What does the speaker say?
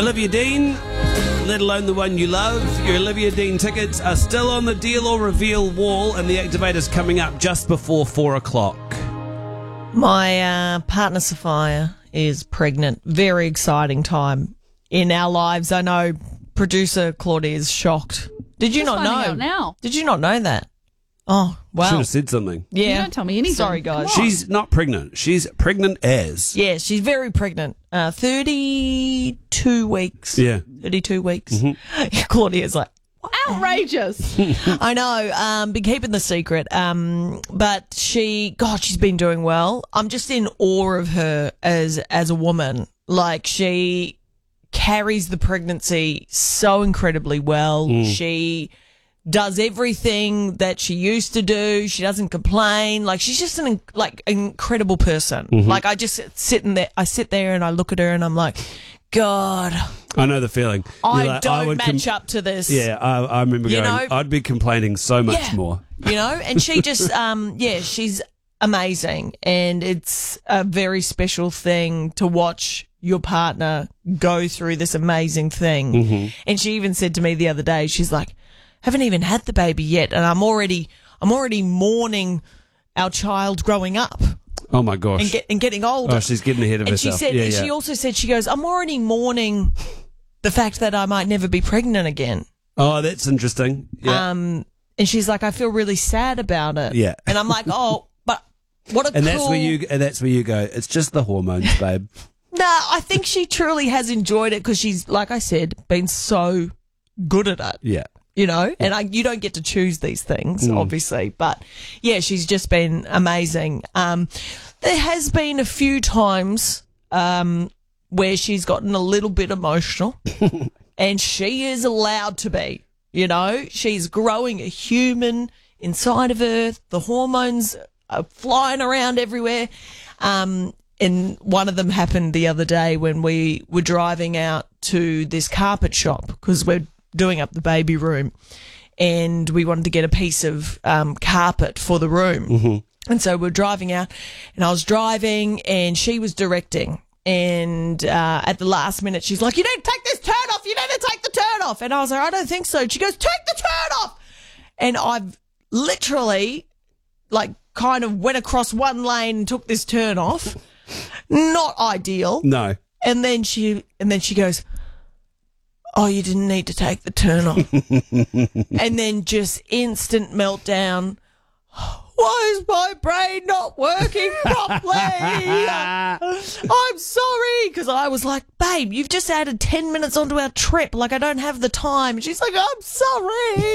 Olivia Dean, let alone the one you love. Your Olivia Dean tickets are still on the deal or reveal wall, and the activator's coming up just before 4 o'clock. My partner Sophia is pregnant. Very exciting time in our lives. I know producer Claudia is shocked. Did you not know? Out now. Did you not know that? Oh, wow. Should have said something. Yeah. You don't tell me anything. Sorry, guys. She's not pregnant. She's pregnant as. Yeah, she's very pregnant. 32 weeks. Yeah. 32 weeks. Claudia's like, Outrageous. I know, been keeping the secret. But she's been doing well. I'm just in awe of her as a woman. Like, she carries the pregnancy so incredibly well. She does everything that she used to do. She doesn't complain. Like, she's just an incredible person. Like, I sit there and I look at her and I'm like, God, I know the feeling. I don't match up to this. Yeah, I remember going, I'd be complaining so much more. You know, and she just, she's amazing. And it's a very special thing to watch your partner go through this amazing thing. And she even said to me the other day, she's like, haven't even had the baby yet, and I'm already mourning our child growing up. Oh my gosh. And getting older. Oh, she's getting ahead of herself. She also said, she goes, I'm already mourning the fact that I might never be pregnant again. Oh, that's interesting. Yeah. And she's like, I feel really sad about it. Yeah. And I'm like, oh, but what a and cool... that's where you go, it's just the hormones, babe. Nah, I think she truly has enjoyed it because she's, like I said, been so good at it. Yeah. You know, and you don't get to choose these things, obviously. But, yeah, she's just been amazing. There has been a few times where she's gotten a little bit emotional, and she is allowed to be, you know. She's growing a human inside of her. The hormones are flying around everywhere. And one of them happened the other day when we were driving out to this carpet shop because we're doing up the baby room, and we wanted to get a piece of carpet for the room. And so we're driving out, and I was driving and she was directing, and at the last minute she's like, you need to take this turn off, you need to take the turn off. And I was like, I don't think so. She goes, take the turn off. And I've literally kind of went across one lane and took this turn off. Not ideal. No. And then she goes, oh, you didn't need to take the turn off. And then just instant meltdown. Why is my brain not working properly? I'm sorry. Because I was like, babe, you've just added 10 minutes onto our trip. Like, I don't have the time. And she's like, I'm sorry.